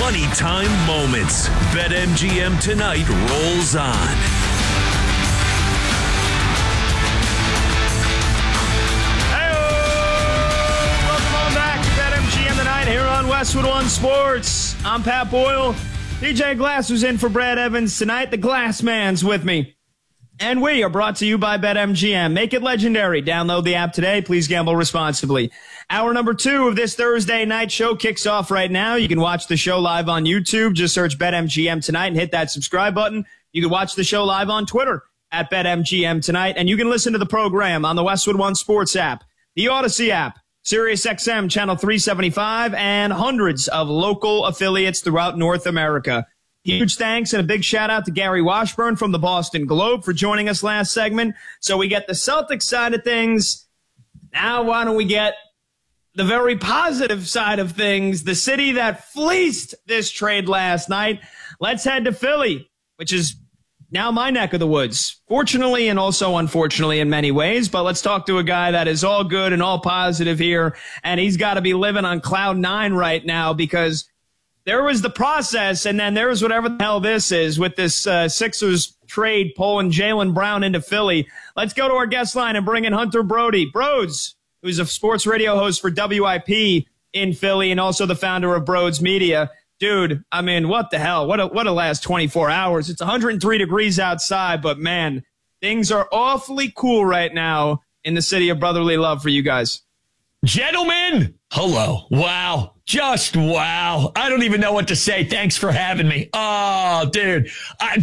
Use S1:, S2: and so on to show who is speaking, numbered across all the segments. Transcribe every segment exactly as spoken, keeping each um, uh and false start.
S1: Money Time Moments. BetMGM Tonight rolls on.
S2: Here on Westwood One Sports. I'm Pat Boyle. D J Glass who's in for Brad Evans tonight. The Glass Man's with me. And we are brought to you by BetMGM. Make it legendary. Download the app today. Please gamble responsibly. Hour number two of this Thursday night show kicks off right now. You can watch the show live on YouTube. Just search BetMGM Tonight and hit that subscribe button. You can watch the show live on Twitter at BetMGM Tonight. And you can listen to the program on the Westwood One Sports app, the Odyssey app, Sirius X M Channel three seventy-five, and hundreds of local affiliates throughout North America. Huge thanks and a big shout out to Gary Washburn from the Boston Globe for joining us last segment. So we get the Celtics side of things. Now why don't we get the very positive side of things, the city that fleeced this trade last night. Let's head to Philly, which is now my neck of the woods, fortunately and also unfortunately in many ways. But let's talk to a guy that is all good and all positive here, and he's got to be living on cloud nine right now because there was the process, and then there was whatever the hell this is with this uh, Sixers trade pulling Jaylen Brown into Philly. Let's go to our guest line and bring in Hunter Brody. Broads, who's a sports radio host for W I P in Philly and also the founder of Broads Media. Dude, I mean, what the hell? What a, what a last twenty-four hours. It's one hundred three degrees outside, but man, things are awfully cool right now in the city of brotherly love for you guys.
S3: Gentlemen, hello. Wow. Just wow. I don't even know what to say. Thanks for having me. Oh, dude. I,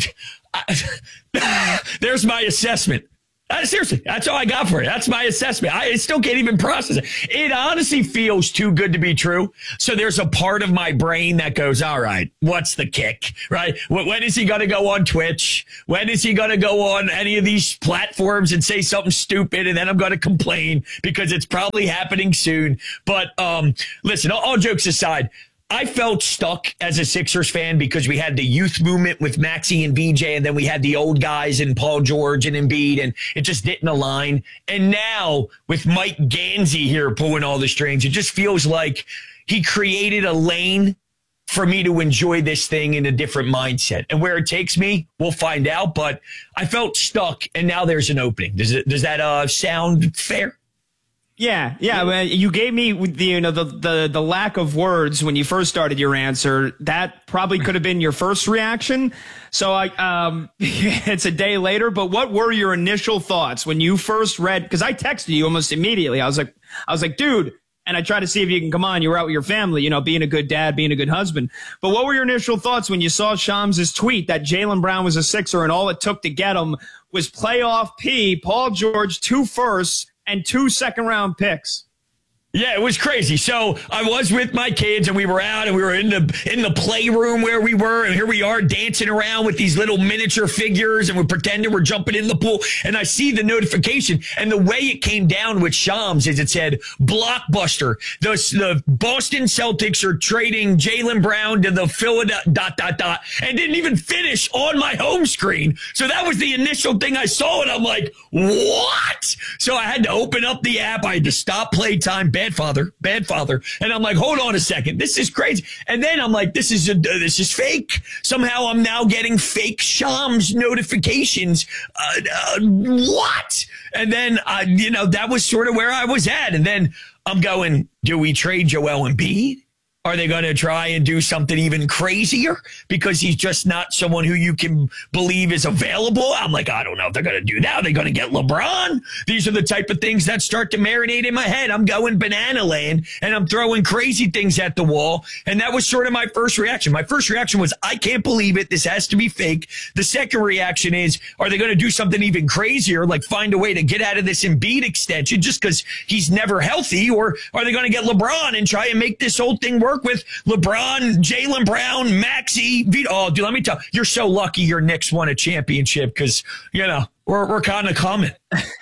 S3: I, there's my assessment. Uh, seriously, that's all I got for you. That's my assessment. I still can't even process it. It honestly feels too good to be true. So there's a part of my brain that goes, all right, what's the kick, right? When is he going to go on Twitch? When is he going to go on any of these platforms and say something stupid? And then I'm going to complain because it's probably happening soon. But um, listen, all, all jokes aside, I felt stuck as a Sixers fan because we had the youth movement with Maxey and V J, and then we had the old guys and Paul George and Embiid, and it just didn't align. And now with Mike Gansey here pulling all the strings, it just feels like he created a lane for me to enjoy this thing in a different mindset. And where it takes me, we'll find out. But I felt stuck, and now there's an opening. Does it? Does that uh, sound fair?
S2: Yeah, yeah. Well, you gave me the you know the, the the lack of words when you first started your answer. That probably could have been your first reaction. So I um, it's a day later. But what were your initial thoughts when you first read? Because I texted you almost immediately. I was like, I was like, dude. And I tried to see if you can come on. You were out with your family, you know, being a good dad, being a good husband. But what were your initial thoughts when you saw Shams' tweet that Jaylen Brown was a Sixer and all it took to get him was playoff P, Paul George, two firsts, and two second-round picks?
S3: Yeah, it was crazy. So I was with my kids, and we were out, and we were in the in the playroom where we were, and here we are dancing around with these little miniature figures, and we're pretending we're jumping in the pool. And I see the notification, and the way it came down with Shams is it said, blockbuster. The, the Boston Celtics are trading Jaylen Brown to the Philadelphia, dot, dot, dot, and didn't even finish on my home screen. So that was the initial thing I saw, and I'm like, what? So I had to open up the app. I had to stop playtime. Bad father, bad father. And I'm like, hold on a second. This is crazy. And then I'm like, this is a, this is fake. Somehow I'm now getting fake Shams notifications. Uh, uh, what? And then, uh, you know, that was sort of where I was at. And then I'm going, do we trade Joel Embiid? Are they going to try and do something even crazier because he's just not someone who you can believe is available? I'm like, I don't know if they're going to do that. Are they going to get LeBron? These are the type of things that start to marinate in my head. I'm going banana land, and I'm throwing crazy things at the wall. And that was sort of my first reaction. My first reaction was, I can't believe it. This has to be fake. The second reaction is, are they going to do something even crazier, like find a way to get out of this Embiid extension just because he's never healthy? Or are they going to get LeBron and try and make this whole thing work with LeBron, Jaylen Brown, Maxey? Oh, dude, let me tell you, you're so lucky your Knicks won a championship because, you know, we're we're kind of coming.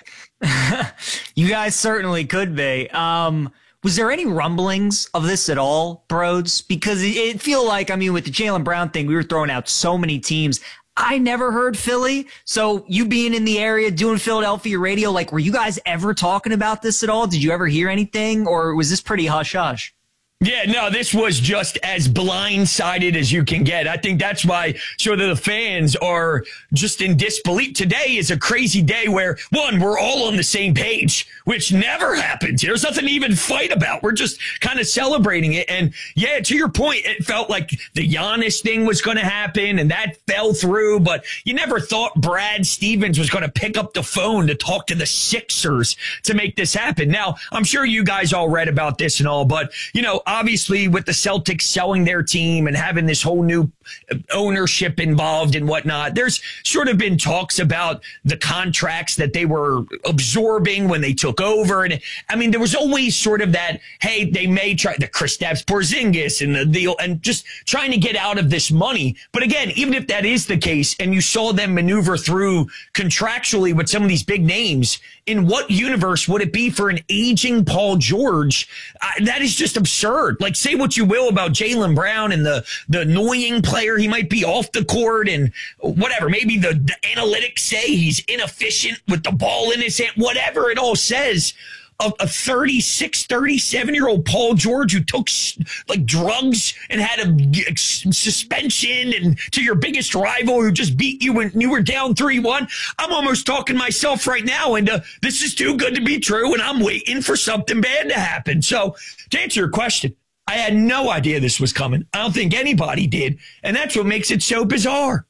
S4: You guys certainly could be. Um, was there any rumblings of this at all, Broads? Because it, it feel like, I mean, with the Jaylen Brown thing, we were throwing out so many teams. I never heard Philly. So you being in the area, doing Philadelphia radio, like, were you guys ever talking about this at all? Did you ever hear anything, or was this pretty hush-hush?
S3: Yeah, no, this was just as blindsided as you can get. I think that's why sort of the fans are just in disbelief. Today is a crazy day where, one, we're all on the same page, which never happens. There's nothing to even fight about. We're just kind of celebrating it. And yeah, to your point, it felt like the Giannis thing was going to happen and that fell through, but you never thought Brad Stevens was going to pick up the phone to talk to the Sixers to make this happen. Now, I'm sure you guys all read about this and all, but, you know, obviously with the Celtics selling their team and having this whole new ownership involved and whatnot, there's sort of been talks about the contracts that they were absorbing when they took over. And I mean, there was always sort of that, hey, they may try the Kristaps Porzingis and the deal and just trying to get out of this money. But again, even if that is the case and you saw them maneuver through contractually with some of these big names, in what universe would it be for an aging Paul George? Uh, that is just absurd. Like, say what you will about Jaylen Brown and the, the annoying player he might be off the court and whatever. Maybe the, the analytics say he's inefficient with the ball in his hand. Whatever it all says, a, a thirty-six, thirty-seven-year-old Paul George who took like drugs and had a suspension, and to your biggest rival who just beat you when you were down three one. I'm almost talking myself right now into this is too good to be true, and I'm waiting for something bad to happen. So to answer your question, I had no idea this was coming. I don't think anybody did, and that's what makes it so bizarre.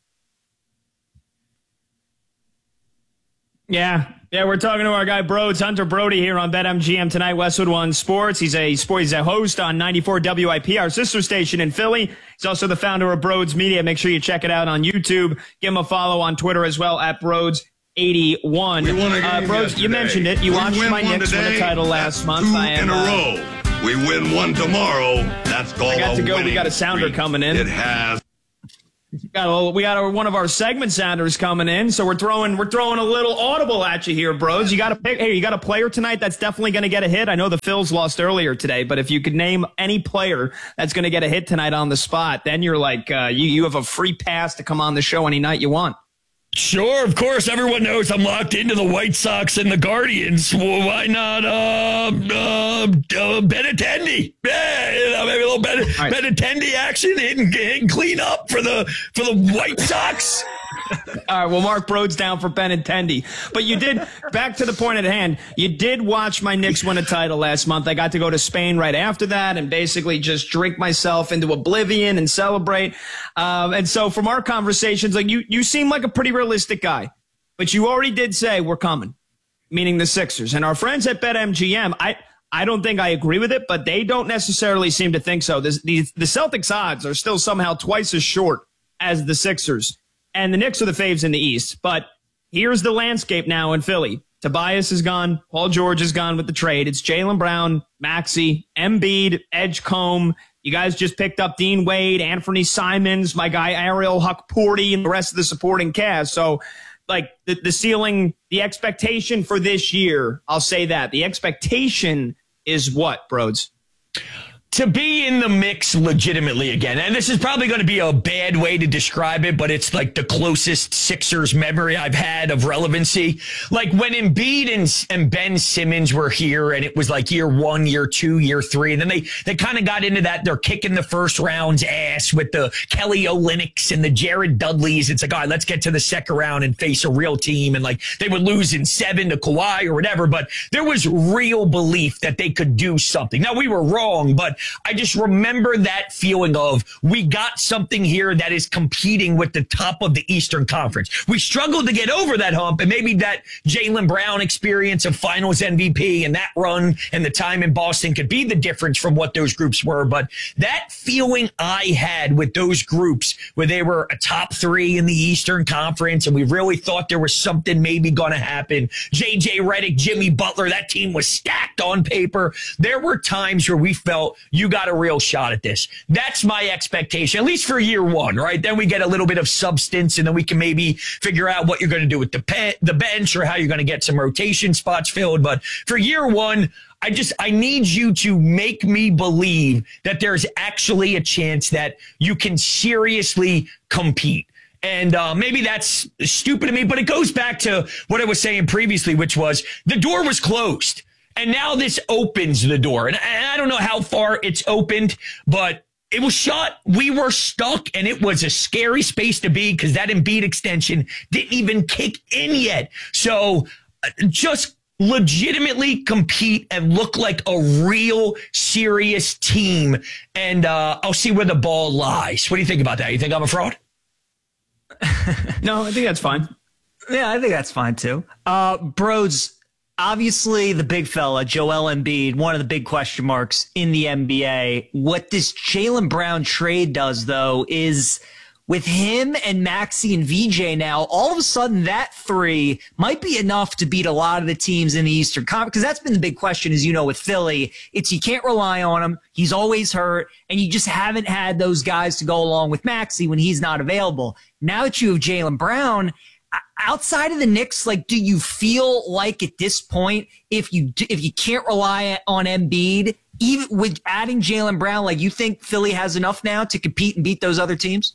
S2: Yeah. Yeah, we're talking to our guy Broads, Hunter Brody, here on BetMGM tonight, Westwood One Sports. He's a he's a host on ninety-four W I P, our sister station in Philly. He's also the founder of Broads Media. Make sure you check it out on YouTube. Give him a follow on Twitter as well, at Broads eighty-one.
S5: We won a game
S2: uh, Broads,
S5: yesterday.
S2: you mentioned it. You
S5: We
S2: watched
S5: win
S2: my
S5: one
S2: Knicks win
S5: today.
S2: the title last
S5: That's
S2: month.
S5: Two
S2: I am,
S5: in a
S2: uh,
S5: row. We win one tomorrow. That's called
S2: I got to
S5: a
S2: go. We
S5: winning
S2: got a sounder
S5: streak.
S2: coming in.
S5: It has.
S2: Got a, we got our, one of our segment sounders coming in, so we're throwing we're throwing a little audible at you here, bros. You got to pick. Hey, you got a player tonight that's definitely going to get a hit. I know the Phils lost earlier today, but if you could name any player that's going to get a hit tonight on the spot, then you're like uh, you you have a free pass to come on the show any night you want.
S3: Sure, of course. Everyone knows I'm locked into the White Sox and the Guardians. Well, why not uh, uh, uh, Benintendi? Yeah, you know, maybe a little Ben,
S2: right.
S3: Benintendi action, hitting, hitting clean up for the for the White Sox.
S2: All right, well, Mark Broads down for Benintendi. But you did, back to the point at hand, you did watch my Knicks win a title last month. I got to go to Spain right after that and basically just drink myself into oblivion and celebrate. Um, and so from our conversations, like you, you seem like a pretty realistic guy, but you already did say we're coming, meaning the Sixers. And our friends at BetMGM, I, I don't think I agree with it, but they don't necessarily seem to think so. This, the, the Celtics odds are still somehow twice as short as the Sixers. And the Knicks are the faves in the East. But here's the landscape now in Philly. Tobias is gone. Paul George is gone with the trade. It's Jaylen Brown, Maxey, Embiid, Edgecombe. You guys just picked up Dean Wade, Anthony Simons, my guy Ariel Hukporti, and the rest of the supporting cast. So, like, the, the ceiling, the expectation for this year, I'll say that. The expectation is what, Broads?
S3: To be in the mix legitimately again. And this is probably going to be a bad way to describe it, but it's like the closest Sixers memory I've had of relevancy. Like when Embiid and, and Ben Simmons were here and it was like year one, year two, year three. And then they, they kind of got into that. They're kicking the first round's ass with the Kelly Olynyk's and the Jared Dudleys. It's like, all right, let's get to the second round and face a real team. And like they would lose in seven to Kawhi or whatever, but there was real belief that they could do something. Now we were wrong, but I just remember that feeling of we got something here that is competing with the top of the Eastern Conference. We struggled to get over that hump, and maybe that Jaylen Brown experience of Finals M V P and that run and the time in Boston could be the difference from what those groups were. But that feeling I had with those groups where they were a top three in the Eastern Conference and we really thought there was something maybe going to happen. J J Redick, Jimmy Butler, that team was stacked on paper. There were times where we felt you got a real shot at this. That's my expectation, at least for year one, right? Then we get a little bit of substance and then we can maybe figure out what you're going to do with the pe- the bench or how you're going to get some rotation spots filled. But for year one, I just, I need you to make me believe that there's actually a chance that you can seriously compete. And uh, maybe that's stupid of me, but it goes back to what I was saying previously, which was the door was closed. And now this opens the door. And I don't know how far it's opened, but it was shut. We were stuck, and it was a scary space to be because that Embiid extension didn't even kick in yet. So just legitimately compete and look like a real serious team. And uh, I'll see where the ball lies. What do you think about that? You think I'm a fraud?
S2: No, I think that's fine.
S4: Yeah, I think that's fine too. Uh, Broads, obviously the big fella, Joel Embiid, one of the big question marks in the N B A. What this Jaylen Brown trade does, though, is with him and Maxey and V J now, all of a sudden that three might be enough to beat a lot of the teams in the Eastern Conference. Because that's been the big question, as you know, with Philly. It's you can't rely on him. He's always hurt. And you just haven't had those guys to go along with Maxey when he's not available. Now that you have Jaylen Brown, outside of the Knicks, like, do you feel like at this point, if you if you can't rely on Embiid, even with adding Jaylen Brown, like, you think Philly has enough now to compete and beat those other teams?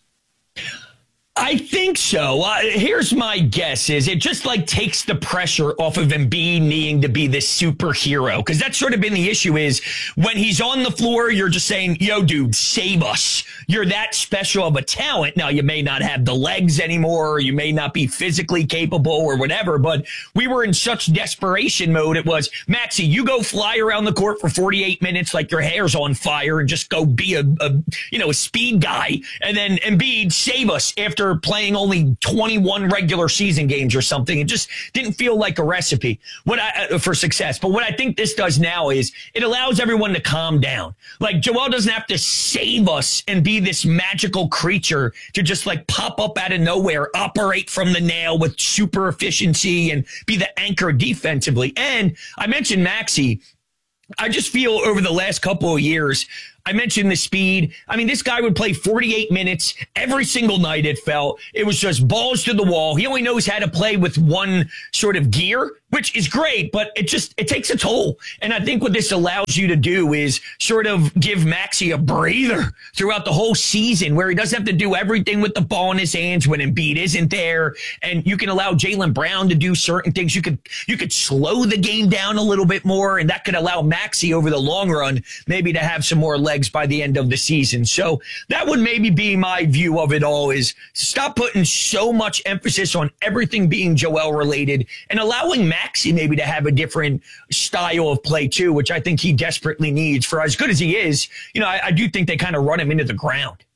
S3: I think so. Uh, here's my guess is it just like takes the pressure off of Embiid needing to be this superhero. Because that's sort of been the issue is when he's on the floor, you're just saying, yo, dude, save us. You're that special of a talent. Now, you may not have the legs anymore, or you may not be physically capable or whatever, but we were in such desperation mode. It was, Maxey, you go fly around the court for forty-eight minutes like your hair's on fire and just go be a, a you know, a speed guy. And then Embiid, save us after playing only twenty-one regular season games or something. It just didn't feel like a recipe what I, uh, for success. But what I think this does now is it allows everyone to calm down. Like, Joel doesn't have to save us and be this magical creature to just like pop up out of nowhere, operate from the nail with super efficiency and be the anchor defensively. And I mentioned Maxey. I just feel over the last couple of years, I mentioned the speed. I mean, this guy would play forty-eight minutes every single night, it felt. It was just balls to the wall. He only knows how to play with one sort of gear, which is great, but it just, it takes a toll. And I think what this allows you to do is sort of give Maxey a breather throughout the whole season where he doesn't have to do everything with the ball in his hands when Embiid isn't there. And you can allow Jaylen Brown to do certain things. You could, you could slow the game down a little bit more, and that could allow Maxey over the long run maybe to have some more legs by the end of the season. So that would maybe be my view of it all, is stop putting so much emphasis on everything being Joel related and allowing Maxey maybe to have a different style of play too, which I think he desperately needs. For as good as he is, you know, I, I do think they kind of run him into the ground.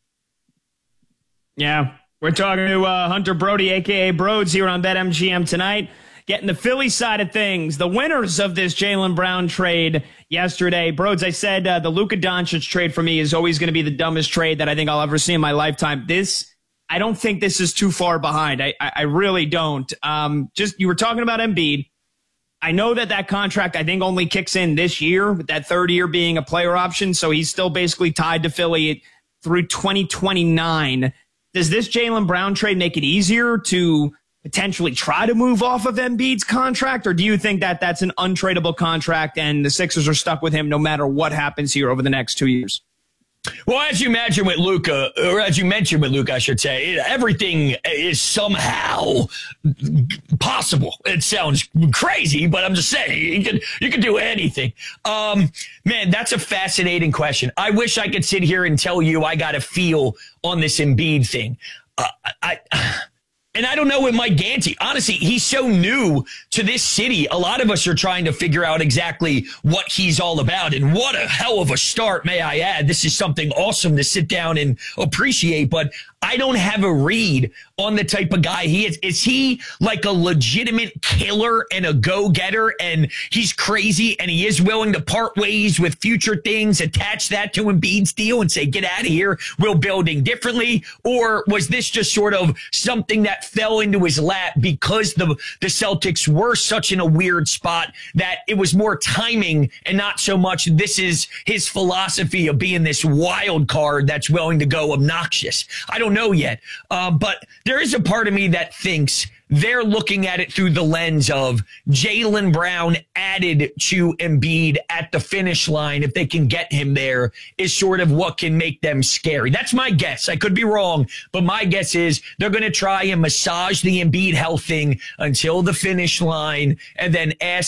S2: Yeah, we're talking to uh, Hunter Brody, a k a. Broads, here on BetMGM tonight. Getting the Philly side of things, the winners of this Jaylen Brown trade yesterday. Broads, I said uh, the Luka Doncic trade for me is always going to be the dumbest trade that I think I'll ever see in my lifetime. This, I don't think this is too far behind. I, I, I really don't. Um, just, you were talking about Embiid. I know that that contract, I think, only kicks in this year, with that third year being a player option. So he's still basically tied to Philly through twenty twenty-nine. Does this Jaylen Brown trade make it easier to potentially try to move off of Embiid's contract, or do you think that that's an untradeable contract and the Sixers are stuck with him no matter what happens here over the next two years?
S3: Well, as you mentioned with Luka, or as you mentioned with Luka, I should say, everything is somehow possible. It sounds crazy, but I'm just saying you can you can do anything. Um, man, that's a fascinating question. I wish I could sit here and tell you I got a feel on this Embiid thing. Uh, I. I And I don't know with Mike Ganti. Honestly, he's so new to this city. A lot of us are trying to figure out exactly what he's all about. And what a hell of a start, may I add. This is something awesome to sit down and appreciate. But I don't have a read on the type of guy he is. Is he like a legitimate killer and a go-getter, and he's crazy and he is willing to part ways with future things, attach that to Embiid's deal and say, get out of here, we're building differently? Or was this just sort of something that fell into his lap because the, the Celtics were such in a weird spot that it was more timing and not so much this is his philosophy of being this wild card that's willing to go obnoxious? I don't know yet. Uh, but there is a part of me that thinks they're looking at it through the lens of Jaylen Brown added to Embiid at the finish line. If they can get him there, is sort of what can make them scary. That's my guess. I could be wrong, but my guess is they're going to try and massage the Embiid health thing until the finish line and then ask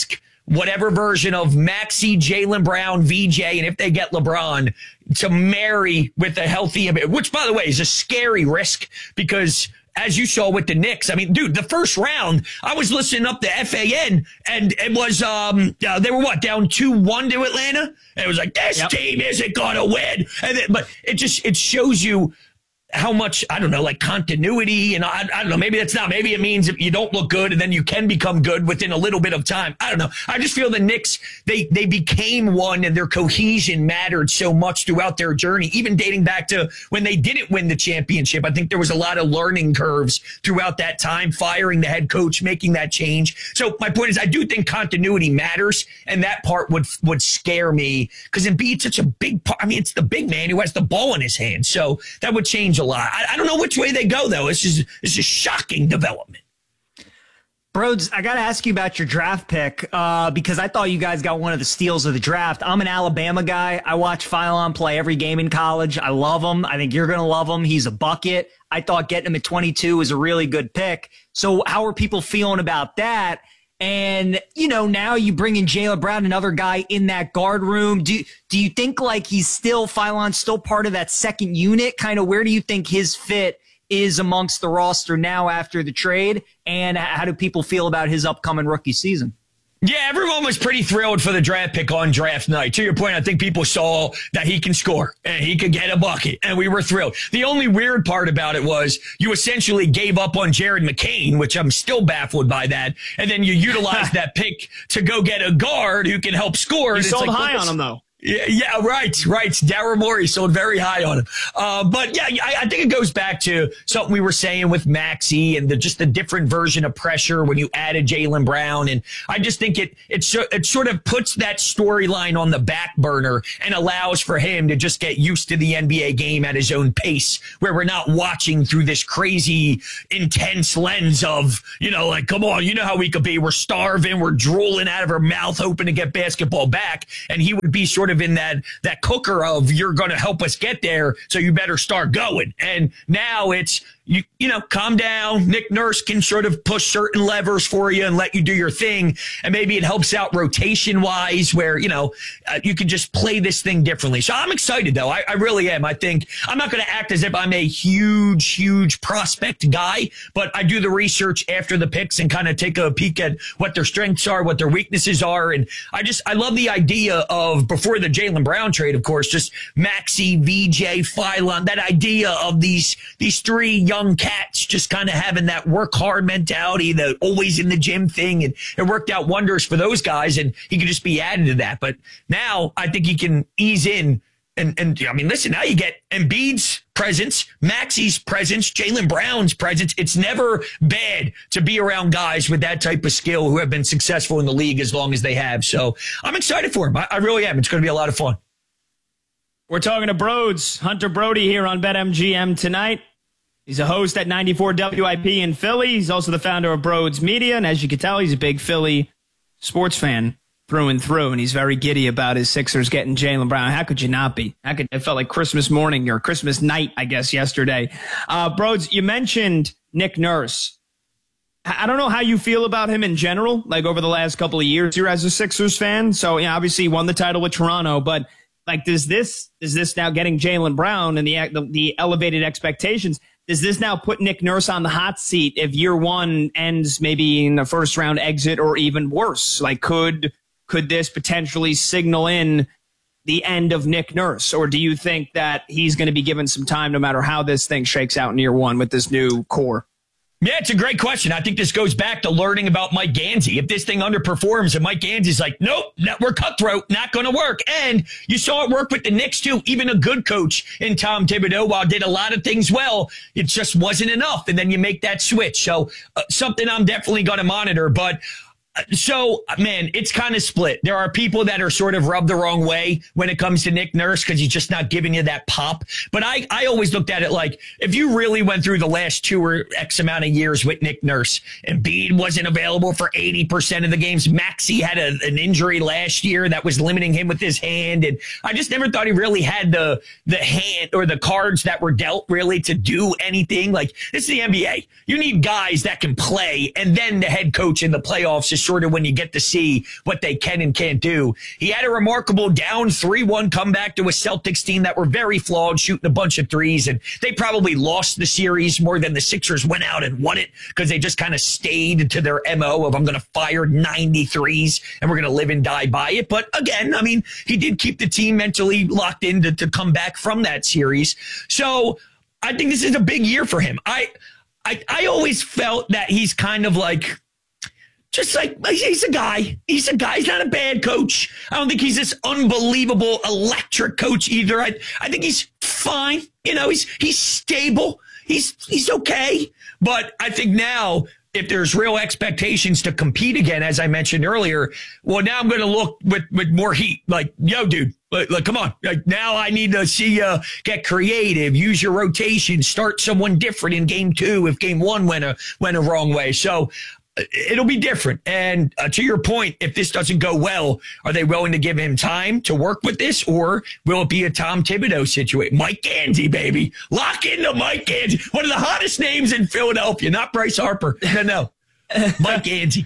S3: whatever version of Maxey, Jaylen Brown, V J, and if they get LeBron, to marry with a healthy, which, by the way, is a scary risk because as you saw with the Knicks, I mean, dude, the first round, I was listening up to F A N, and it was, um, uh, they were what, down two one to Atlanta? And it was like, this yep. team isn't going to win. And then, but it just, it shows you how much, I don't know, like continuity, and I, I don't know, maybe that's not, maybe it means if you don't look good and then you can become good within a little bit of time. I don't know. I just feel the Knicks, they, they became one and their cohesion mattered so much throughout their journey, even dating back to when they didn't win the championship. I think there was a lot of learning curves throughout that time, firing the head coach, making that change. So my point is, I do think continuity matters, and that part would, would scare me because Embiid's such a big part. I mean, it's the big man who has the ball in his hand. So that would change a lot. I, I don't know which way they go, though. It's just, it's just shocking development.
S4: Broads, I got to ask you about your draft pick uh, because I thought you guys got one of the steals of the draft. I'm an Alabama guy. I watch Philon play every game in college. I love him. I think you're going to love him. He's a bucket. I thought getting him at twenty-two was a really good pick. So how are people feeling about that? And, you know, now you bring in Jaylen Brown, another guy in that guard room. Do, do you think like he's still, Philon's still part of that second unit? Kind of where do you think his fit is amongst the roster now after the trade? And how do people feel about his upcoming rookie season?
S3: Yeah, everyone was pretty thrilled for the draft pick on draft night. To your point, I think people saw that he can score and he could get a bucket, and we were thrilled. The only weird part about it was you essentially gave up on Jared McCain, which I'm still baffled by that, and then you utilized that pick to go get a guard who can help score.
S2: You sold
S3: like,
S2: high on him, though.
S3: Yeah, yeah, right, right. Daryl Morey sold very high on him. Uh, but yeah, I, I think it goes back to something we were saying with Maxey and the, just the different version of pressure when you added Jaylen Brown. And I just think it, it, it sort of puts that storyline on the back burner and allows for him to just get used to the N B A game at his own pace, where we're not watching through this crazy, intense lens of, you know, like, come on, you know how we could be. We're starving. We're drooling out of our mouth, hoping to get basketball back. And he would be sort of in that that cooker of, you're going to help us get there, so you better start going. And now it's, you you know, calm down. Nick Nurse can sort of push certain levers for you and let you do your thing. And maybe it helps out rotation wise where, you know, uh, you can just play this thing differently. So I'm excited, though. I, I really am. I think I'm not going to act as if I'm a huge, huge prospect guy, but I do the research after the picks and kind of take a peek at what their strengths are, what their weaknesses are. And I just, I love the idea of, before the Jaylen Brown trade, of course, just Maxey, V J, Philon, that idea of these, these three young cats just kind of having that work hard mentality, the always in the gym thing, and it worked out wonders for those guys, and he could just be added to that. But now I think he can ease in, and and I mean, listen, now you get Embiid's presence, Maxey's presence, Jaylen Brown's presence. It's never bad to be around guys with that type of skill who have been successful in the league as long as they have. So I'm excited for him. I, I really am. It's going to be a lot of fun.
S2: We're talking to Broads, Hunter Brody here on BetMGM tonight. He's a host at ninety-four W I P in Philly. He's also the founder of Broads Media, and as you can tell, he's a big Philly sports fan through and through, and he's very giddy about his Sixers getting Jaylen Brown. How could you not be? How could, it felt like Christmas morning or Christmas night, I guess, yesterday. Uh, Broads, you mentioned Nick Nurse. I don't know how you feel about him in general, like over the last couple of years. You're as a Sixers fan, so yeah, obviously he won the title with Toronto, but like, does this, is this now getting Jaylen Brown and the, the the elevated expectations? Does this now put Nick Nurse on the hot seat if year one ends maybe in a first round exit or even worse? Like, could could this potentially signal in the end of Nick Nurse? Or do you think that he's going to be given some time no matter how this thing shakes out in year one with this new core?
S3: Yeah, it's a great question. I think this goes back to learning about Mike Gansey. If this thing underperforms and Mike Gansey's like, nope, no, we're cutthroat, not going to work. And you saw it work with the Knicks, too. Even a good coach in Tom Thibodeau, while did a lot of things well, it just wasn't enough. And then you make that switch. So uh, something I'm definitely going to monitor. But so, man, it's kind of split. There are people that are sort of rubbed the wrong way when it comes to Nick Nurse because he's just not giving you that pop. But I, I always looked at it like, if you really went through the last two or X amount of years with Nick Nurse, Embiid wasn't available for eighty percent of the games. Maxey had a, an injury last year that was limiting him with his hand. And I just never thought he really had the, the hand or the cards that were dealt really to do anything. Like, this is the N B A. You need guys that can play, and then the head coach in the playoffs is is sort of when you get to see what they can and can't do. He had a remarkable down three one comeback to a Celtics team that were very flawed, shooting a bunch of threes, and they probably lost the series more than the Sixers went out and won it because they just kind of stayed to their M O of I'm going to fire ninety threes and we're going to live and die by it. But again, I mean, he did keep the team mentally locked in to, to come back from that series. So I think this is a big year for him. I, I, I always felt that he's kind of like, just like, he's a guy. He's a guy. He's not a bad coach. I don't think he's this unbelievable electric coach either. I, I think he's fine. You know, he's, he's stable. He's, he's okay. But I think now, if there's real expectations to compete again, as I mentioned earlier, well, now I'm going to look with, with more heat. Like, yo, dude, like, like come on. Like, now I need to see you get creative, use your rotation, start someone different in game two if game one went a, went a wrong way. So it'll be different. And uh, to your point, if this doesn't go well, are they willing to give him time to work with this, or will it be a Tom Thibodeau situation? Mike Gansey, baby. Lock into Mike Gansey. One of the hottest names in Philadelphia, not Bryce Harper. No, no. Mike Gansey.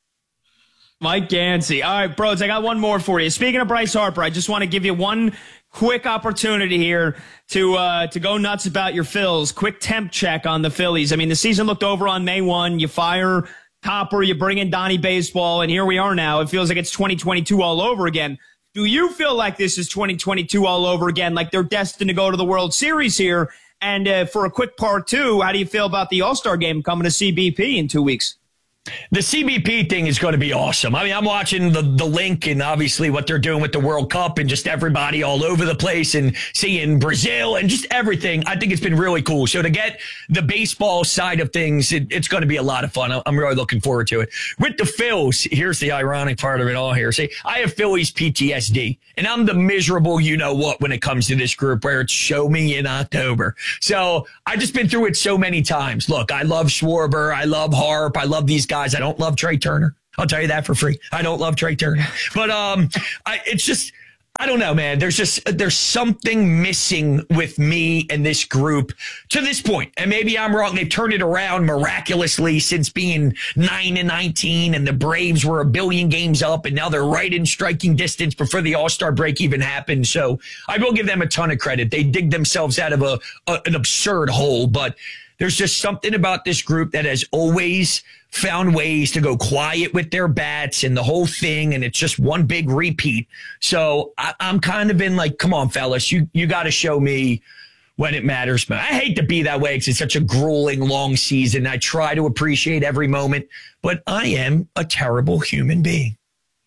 S2: Mike Gansey. All right, bros, I got one more for you. Speaking of Bryce Harper, I just want to give you one quick opportunity here to uh, to go nuts about your Phils. Quick temp check on the Phillies. I mean, the season looked over on May first. You fire Topper, you bring in Donnie Baseball, and here we are now. It feels like it's twenty twenty-two all over again. Do you feel like this is twenty twenty-two all over again, like they're destined to go to the World Series here? And uh, for a quick part two, how do you feel about the All-Star game coming to C B P in two weeks?
S3: The C B P thing is going to be awesome. I mean, I'm watching the, the link and obviously what they're doing with the World Cup and just everybody all over the place and seeing Brazil and just everything. I think it's been really cool. So to get the baseball side of things, it, it's going to be a lot of fun. I'm really looking forward to it. With the Phils, here's the ironic part of it all here. See, I have Phillies P T S D, and I'm the miserable you-know-what when it comes to this group where it's show me in October. So I've just been through it so many times. Look, I love Schwarber. I love Harp. I love these guys. I don't love Trey Turner. I'll tell you that for free. I don't love Trey Turner. But um, I, it's just, I don't know, man. There's just, there's something missing with me and this group to this point. And maybe I'm wrong. They've turned it around miraculously since being nine and nineteen, and the Braves were a billion games up, and now they're right in striking distance before the All-Star break even happened. So I will give them a ton of credit. They dig themselves out of a, a an absurd hole, but there's just something about this group that has always found ways to go quiet with their bats and the whole thing, and it's just one big repeat. So I, I'm kind of in like, come on, fellas, you you got to show me when it matters. But I hate to be that way because it's such a grueling, long season. I try to appreciate every moment, but I am a terrible human being.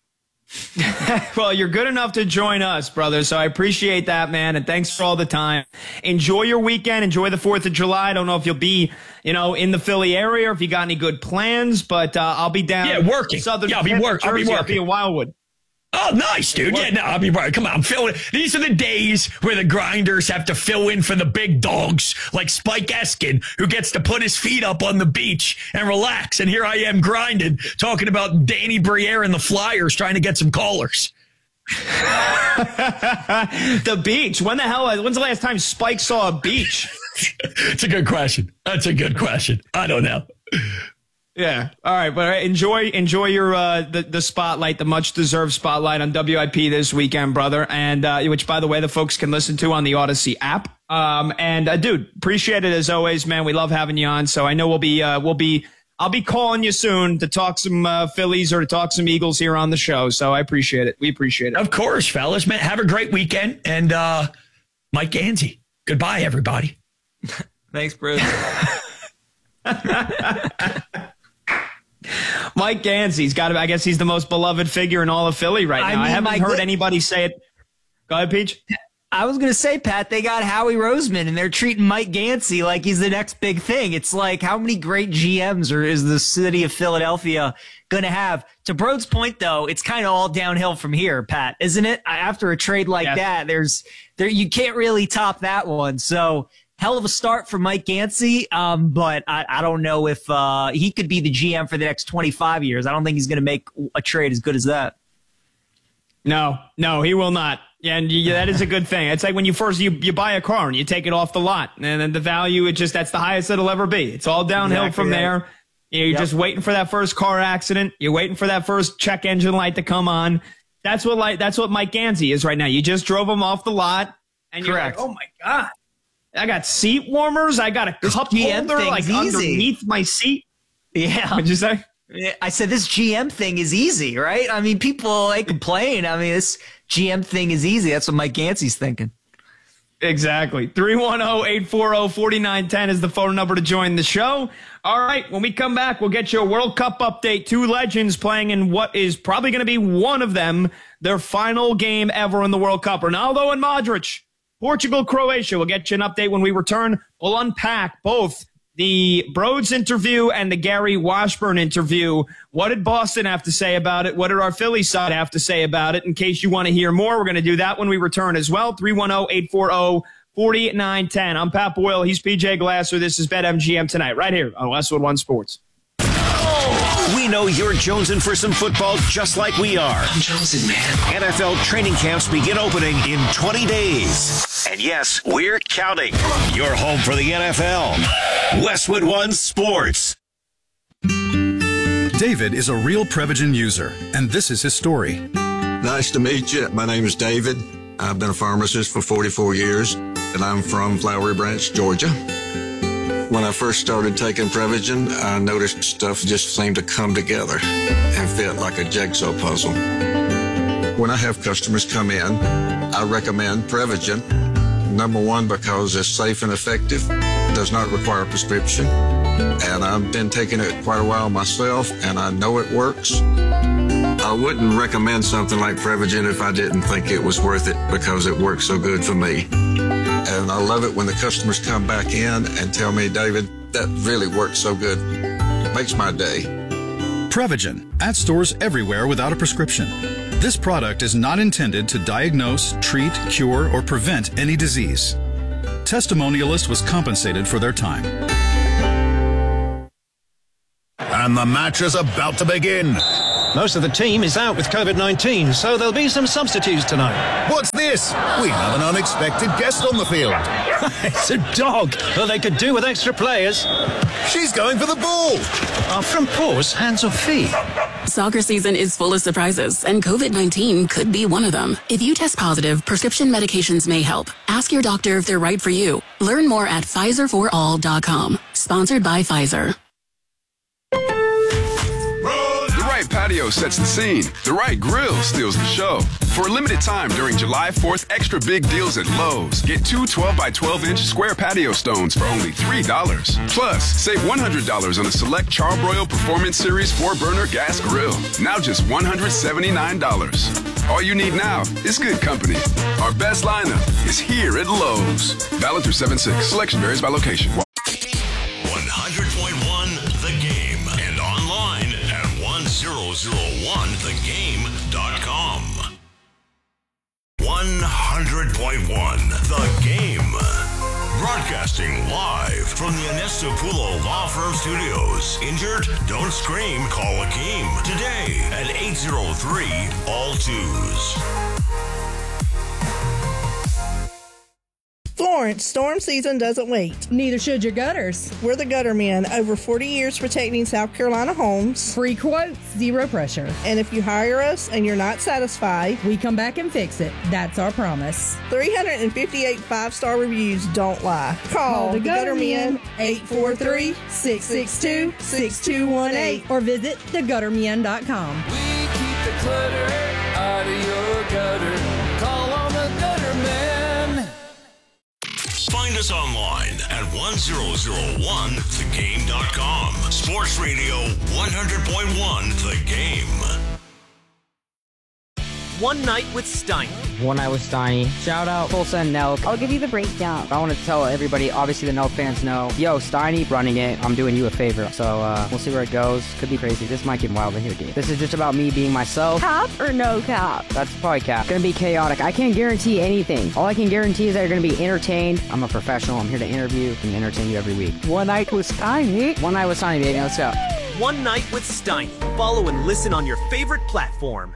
S2: Well, you're good enough to join us, brother, so I appreciate that, man, and thanks for all the time. Enjoy your weekend. Enjoy the fourth of July. I don't know if you'll be, you know, in the Philly area or if you got any good plans, but uh, I'll be down.
S3: Yeah, working.
S2: Southern
S3: yeah, I'll be, work- I'll be working.
S2: I'll be in Wildwood.
S3: Oh, nice, dude. Yeah, no, I'll be right. Come on, I'm filling. These are the days where the grinders have to fill in for the big dogs like Spike Eskin, who gets to put his feet up on the beach and relax. And here I am grinding, talking about Danny Briere and the Flyers trying to get some callers.
S2: The beach. When the hell? When's the last time Spike saw a beach?
S3: It's a good question. That's a good question. I don't know.
S2: Yeah. All right. But enjoy, enjoy your, uh, the, the spotlight, the much deserved spotlight on W I P this weekend, brother. And, uh, which by the way, the folks can listen to on the Odyssey app. Um, and, uh, dude, appreciate it as always, man. We love having you on. So I know we'll be, uh, we'll be, I'll be calling you soon to talk some, uh, Phillies or to talk some Eagles here on the show. So I appreciate it. We appreciate it.
S3: Of course, fellas, man. Have a great weekend. And, uh, Mike Gansey, goodbye, everybody.
S4: Thanks, Bruce.
S2: Mike Gansey's got to, I guess he's the most beloved figure in all of Philly right now. I, mean, I haven't Mike, heard anybody say it. Go ahead, Peach.
S4: I was going to say, Pat, they got Howie Roseman, and they're treating Mike Gansey like he's the next big thing. It's like, how many great G Ms are, is the city of Philadelphia going to have? To Broad's point, though, it's kind of all downhill from here, Pat, isn't it? After a trade like yes. that, there's there you can't really top that one. So hell of a start for Mike Gansey, um, but I, I don't know if uh, he could be the G M for the next twenty-five years. I don't think he's going to make a trade as good as that.
S2: No, no, he will not. Yeah, and you, that is a good thing. It's like when you first you, you buy a car and you take it off the lot, and then the value, it just that's the highest it'll ever be. It's all downhill exactly from right. there. You're
S4: Yep.
S2: just waiting for that first car accident. You're waiting for that first check engine light to come on. That's what like that's what Mike Gansey is right now. You just drove him off the lot, and you're
S4: Correct.
S2: like, oh my god, I got seat warmers. I got a
S4: This
S2: cup
S4: G M
S2: holder
S4: thing's
S2: like
S4: easy.
S2: underneath my seat.
S4: Yeah.
S2: What'd you say?
S4: I said this G M thing is easy, right? I mean, people, they complain. I mean, this G M thing is easy. That's what Mike Gansey's thinking.
S2: Exactly. three one zero, eight four zero, four nine one zero is the phone number to join the show. All right, when we come back, we'll get you a World Cup update. Two legends playing in what is probably going to be one of them, their final game ever in the World Cup. Ronaldo and Modric, Portugal, Croatia. We'll get you an update when we return. We'll unpack both the Broads interview and the Gary Washburn interview. What did Boston have to say about it? What did our Philly side have to say about it? In case you want to hear more, we're going to do that when we return as well. three one zero, eight four zero, four nine one zero. I'm Pat Boyle. He's P J Glasser. This is BetMGM Tonight, right here on Westwood One Sports.
S1: We know you're jonesing for some football just like we are.
S6: I'm jonesing, man.
S1: N F L training camps begin opening in twenty days. And yes, we're counting. You're home for the N F L. Westwood One Sports.
S7: David is a real Prevagen user, and this is his story.
S5: Nice to meet you. My name is David. I've been a pharmacist for forty-four years, and I'm from Flowery Branch, Georgia. When I first started taking Prevagen, I noticed stuff just seemed to come together and fit like a jigsaw puzzle. When I have customers come in, I recommend Prevagen. Number one, because it's safe and effective, does not require a prescription, and I've been taking it quite a while myself, and I know it works. I wouldn't recommend something like Prevagen if I didn't think it was worth it because it works so good for me. And I love it when the customers come back in and tell me, David, that really works so good. It makes my day.
S7: Prevagen, at stores everywhere without a prescription. This product is not intended to diagnose, treat, cure, or prevent any disease. Testimonialist was compensated for their time.
S8: And the match is about to begin.
S9: Most of the team is out with COVID nineteen, so there'll be some substitutes tonight.
S8: What's this? We have an unexpected guest on the field.
S9: It's a dog. Well, they could do with extra players.
S8: She's going for the ball.
S9: Are from paws, hands or feet?
S10: Soccer season is full of surprises, and COVID nineteen could be one of them. If you test positive, prescription medications may help. Ask your doctor if they're right for you. Learn more at Pfizer for all dot com. Sponsored by Pfizer.
S11: The right patio sets the scene. The right grill steals the show. For a limited time during July fourth, extra big deals at Lowe's. Get two twelve by twelve inch square patio stones for only three dollars. Plus, save one hundred dollars on a select Charbroil Performance Series four burner gas grill. Now just one hundred seventy-nine dollars. All you need now is good company. Our best lineup is here at Lowe's. Valid through seven six. Selection varies by location.
S1: one hundred point one The Game and online at one thousand one the game dot com. one hundred point one The Game. Broadcasting live from the Anestopulo Law Firm Studios. Injured? Don't scream. Call Akeem today at eight oh three all twos.
S12: Florence, storm season doesn't wait.
S13: Neither should your gutters.
S12: We're the Gutter Men, over forty years protecting South Carolina homes.
S13: Free quotes, zero pressure.
S12: And if you hire us and you're not satisfied,
S13: we come back and fix it. That's our promise.
S12: three hundred fifty-eight five-star reviews don't lie. Call,
S13: Call the,
S12: the
S13: Gutter,
S12: Gutter Men,
S13: Men, eight four three, six six two, six two one eight, or visit the gutter men dot com.
S14: We keep the clutter out of your gutter. Call on the Gutter Men.
S1: Find us online at one thousand one the game dot com. Sports Radio one hundred point one The Game.
S15: One Night with Steiny.
S16: One Night with Steiny. Shout out Tulsa and Nelk.
S17: I'll give you the breakdown.
S16: I want to tell everybody, obviously the Nelk fans know, yo, Steiny running it. I'm doing you a favor. So uh, we'll see where it goes. Could be crazy. This might get wild in here, dude. This is just about me being myself.
S17: Cap or no cap?
S16: That's probably cap. Gonna be chaotic. I can't guarantee anything. All I can guarantee is that you're gonna be entertained. I'm a professional. I'm here to interview and entertain you every week.
S17: One Night with Steiny.
S16: One Night with Steiny, baby. Let's go.
S15: One Night with Steiny. Follow and listen on your favorite platform.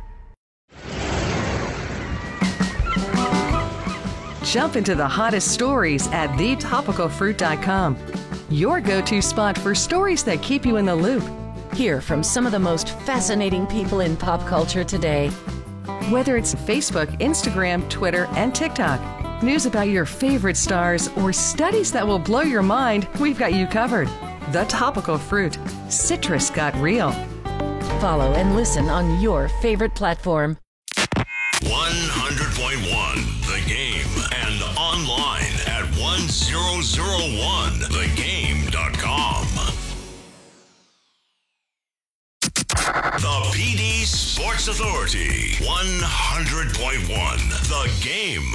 S18: Jump into the hottest stories at the topical fruit dot com.
S6: your go-to spot for stories that keep you in the loop. Hear from some of the most fascinating people in pop culture today. Whether it's Facebook, Instagram, Twitter, and TikTok, news about your favorite stars, or studies that will blow your mind, we've got you covered. The Topical Fruit. Citrus got real. Follow and listen on your favorite platform.
S1: one hundred point one The Game and online at one thousand one the game dot com. The P D Sports Authority, one hundred point one The Game.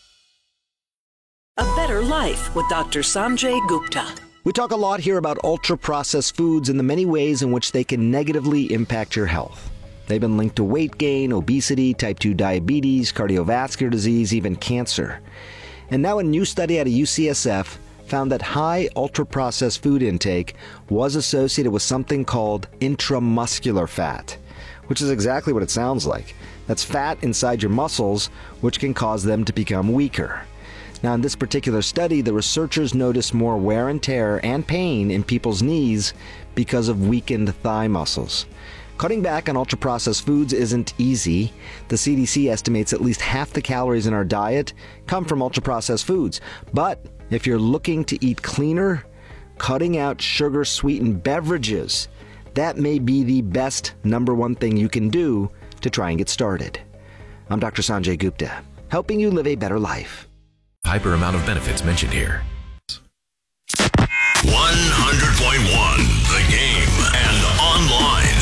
S18: A Better Life with Doctor Sanjay Gupta.
S19: We talk a lot here about ultra-processed foods and the many ways in which they can negatively impact your health. They've been linked to weight gain, obesity, type two diabetes, cardiovascular disease, even cancer. And now a new study out of U C S F found that high ultra-processed food intake was associated with something called intramuscular fat, which is exactly what it sounds like. That's fat inside your muscles, which can cause them to become weaker. Now, in this particular study, the researchers noticed more wear and tear and pain in people's knees because of weakened thigh muscles. Cutting back on ultra-processed foods isn't easy. The C D C estimates at least half the calories in our diet come from ultra-processed foods. But if you're looking to eat cleaner, cutting out sugar-sweetened beverages, that may be the best number one thing you can do to try and get started. I'm Doctor Sanjay Gupta, helping you live a better life.
S20: Hyper amount of benefits mentioned here.
S1: one hundred point one The Game and online